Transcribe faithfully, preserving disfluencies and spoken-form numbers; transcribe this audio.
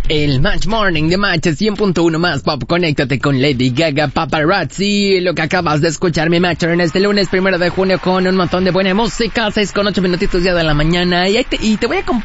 El Match Morning de Match cien punto uno más pop. Conéctate con Lady Gaga, Paparazzi. Lo que acabas de escuchar, mi Matcher, en este lunes primero de junio con un montón de buena música. seis con ocho minutitos ya de la mañana. Y, te, y te voy a compartir